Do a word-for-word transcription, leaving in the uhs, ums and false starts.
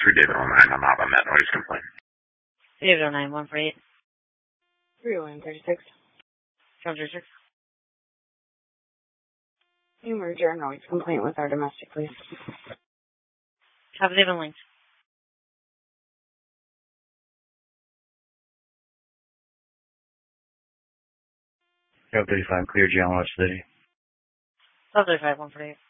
three David oh nine, I'm out on that noise complaint. David oh nine, one forty-eight. three oh nine thirty-six. Seven thirty-six. You merge your noise complaint with our domestic, please. Have they been linked? twelve thirty-five, clear G L City. twelve thirty-five, one forty-eight.